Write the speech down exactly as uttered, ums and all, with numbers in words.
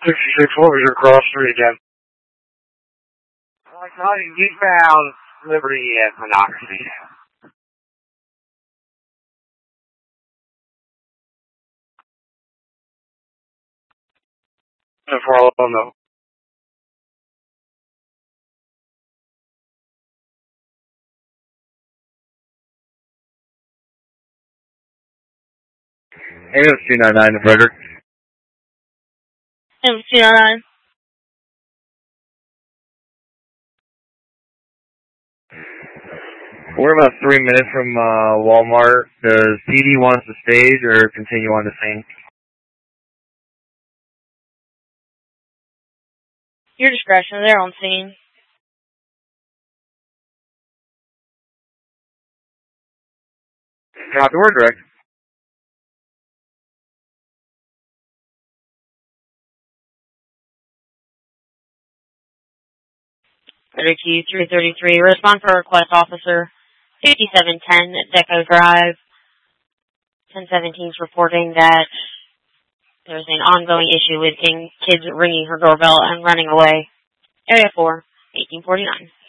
sixty-six, what was your cross street again? Like nothing, eastbound Liberty at Monocacy. And follow on the A M two ninety-nine to Frederick. A M two ninety-nine. We're about three minutes from uh, Walmart. Does P D want us to stage or continue on the scene? Your discretion. They're on scene. Copy, we're direct. Frederick Q three thirty-three. Respond for request officer fifty-seven ten Deco Drive. ten seventeen is reporting that there's an ongoing issue with kids ringing her doorbell and running away. Area four, eighteen forty-nine.